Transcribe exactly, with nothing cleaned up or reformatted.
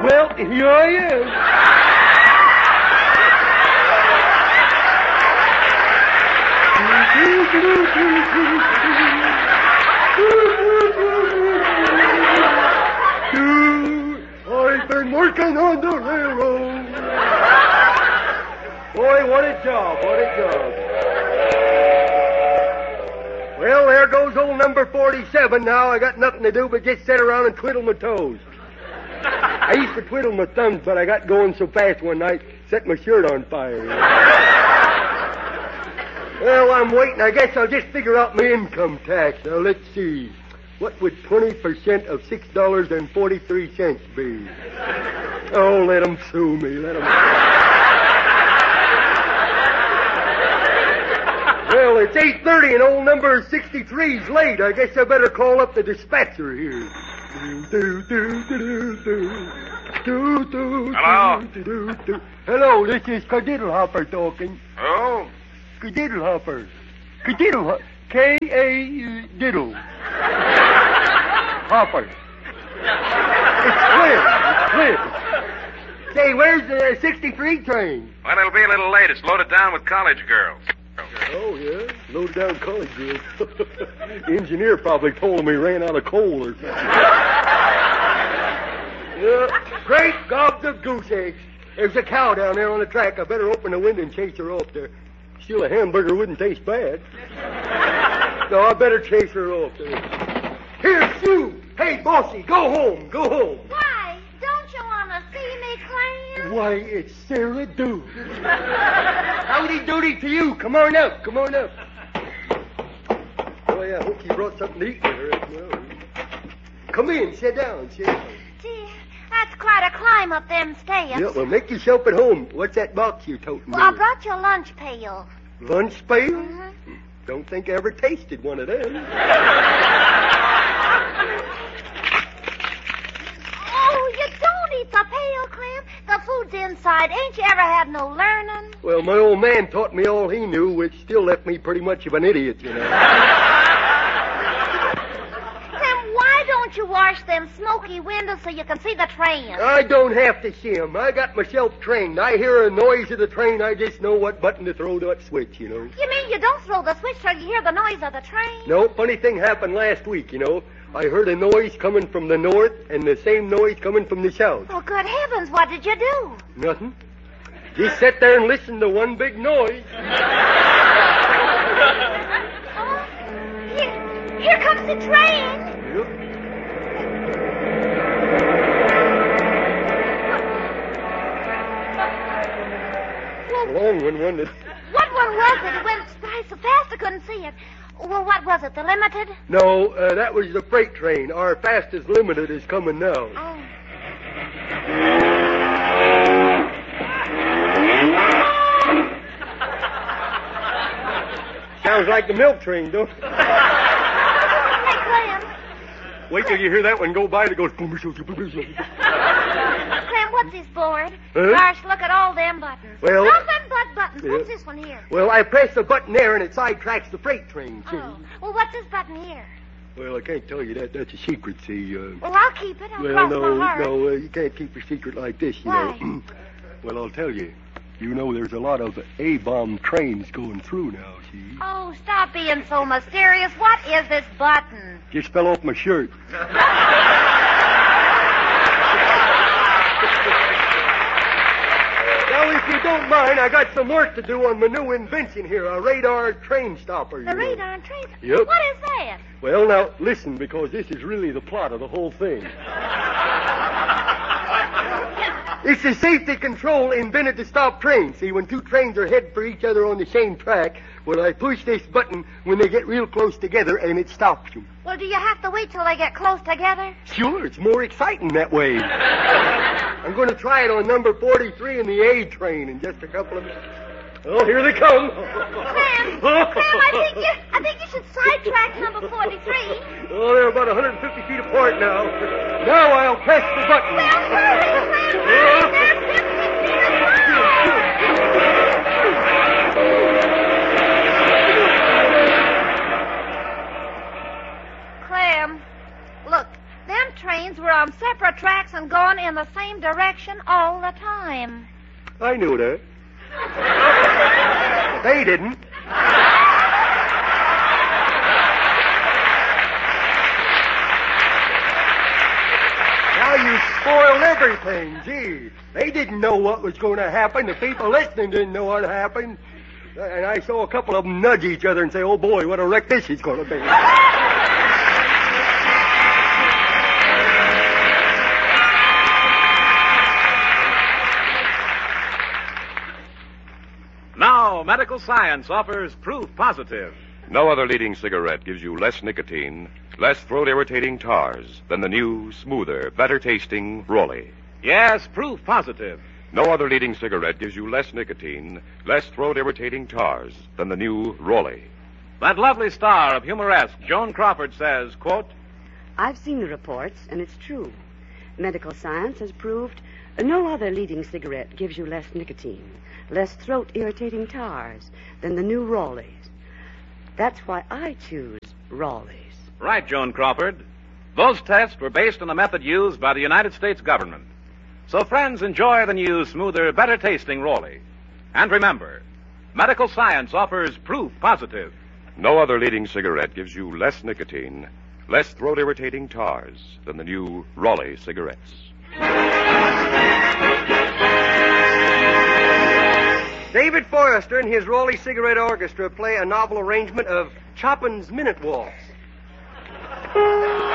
Well, here I am. I've been working on the railroad. Boy, what a job, what a job. Well, there goes old number forty-seven now. I got nothing to do but just sit around and twiddle my toes. I used to twiddle my thumbs, but I got going so fast one night, set my shirt on fire. Well, I'm waiting. I guess I'll just figure out my income tax. Now, let's see. What would twenty percent of six dollars and forty-three cents be? Oh, let them sue me. Let them. Well, it's eight thirty and old number sixty-three's late. I guess I better call up the dispatcher here. Do, do, do, do, do. Do, do, Hello? Do, do, do. Hello, this is Kadiddlehopper talking. Oh? Kadiddlehopper. Kadiddlehopper. K A Diddle. Hopper. It's clear. It's clear. Say, where's the sixty-three train? Well, it'll be a little late. It's loaded down with college girls. Oh, yeah? Loaded down college girls. Engineer probably told him he ran out of coal or something. Yeah. Great gobs of goose eggs. There's a cow down there on the track. I better open the window and chase her off there. Still, a hamburger wouldn't taste bad. No, I better chase her off there. Here, Sue. Hey, bossy, go home. Go home. Why? Don't you want to see me, Clam? Why, it's Sarah Dew. Howdy doody to you. Come on up. Come on up. Boy, I hope you brought something to eat with her. Well, come in. Sit down. Sit down. Gee, that's quite a climb up them stairs. Yeah, well, make yourself at home. What's that box you're toting? Well, I brought you a lunch pail. Lunch pail? Mm-hmm. Don't think I ever tasted one of them. Oh, you don't eat the pail, Clam. The food's inside. Ain't you ever had no learning? Well, my old man taught me all he knew, which still left me pretty much of an idiot, you know. You wash them smoky windows so you can see the train. I don't have to see 'em. I got myself trained. I hear a noise of the train. I just know what button to throw that switch, you know. You mean you don't throw the switch till you hear the noise of the train? No, funny thing happened last week, you know. I heard a noise coming from the north and the same noise coming from the south. Oh, good heavens, what did you do? Nothing. Just sit there and listen to one big noise. Oh, here, here comes the train. Yep. Long one, wasn't it? What one was it? It went by so fast I couldn't see it. Well, what was it, the limited? No, uh, that was the freight train. Our fastest limited is coming now. Oh. Sounds like the milk train, don't it? Hey, Clem. Wait till you hear that one go by that goes... Clem, what's this board? Huh? Gosh, look at all them buttons. Well- Nothing but buttons. Yeah. What's this one here? Well, I press the button there and it sidetracks the freight train, see? Oh. Well, what's this button here? Well, I can't tell you that. That's a secret, see. Uh, Well, I'll keep it. I'll well, cross no, my heart. no, uh, you can't keep a secret like this, you Why? know. Well, I'll tell you. You know there's a lot of A-bomb trains going through now, see? Oh, stop being so mysterious. What is this button? Just fell off my shirt. Now, if you don't mind, I got some work to do on my new invention here, a radar train stopper. The you know. radar train? Yep. What is that? Well, now, listen, because this is really the plot of the whole thing. It's a safety control invented to stop trains. See, when two trains are headed for each other on the same track, well, I push this button when they get real close together, and it stops them. Well, do you have to wait till they get close together? Sure, it's more exciting that way. I'm going to try it on number forty-three in the A train in just a couple of minutes. Oh, here they come. Clem, Clem, I think you, I think you should sidetrack number forty-three. Oh, they're about one hundred fifty feet apart now. Now I'll press the button. Well, hurry, Clem, hurry. They're fifty feet apart. Clem, look, them trains were on separate separate tracks and going in the same direction all the time. I knew that. But they didn't. Now you spoiled everything. Gee, they didn't know what was going to happen. The people listening didn't know what happened. And I saw a couple of them nudge each other and say, oh, boy, what a wreck this is going to be. Now, medical science offers proof positive. No other leading cigarette gives you less nicotine, less throat-irritating tars than the new, smoother, better-tasting Rolly. Yes, proof positive. No other leading cigarette gives you less nicotine, less throat-irritating tars than the new Rolly. That lovely star of humoresque, Joan Crawford, says, quote, I've seen the reports, and it's true. Medical science has proved no other leading cigarette gives you less nicotine, less throat-irritating tars than the new Rawleys. That's why I choose Rawleys. Right, Joan Crawford. Those tests were based on a method used by the United States government. So, friends, enjoy the new, smoother, better-tasting Rawley. And remember, medical science offers proof positive. No other leading cigarette gives you less nicotine, less throat-irritating tars than the new Rawley cigarettes. David Forrester and his Rawley Cigarette Orchestra play a novel arrangement of Chopin's Minute Waltz.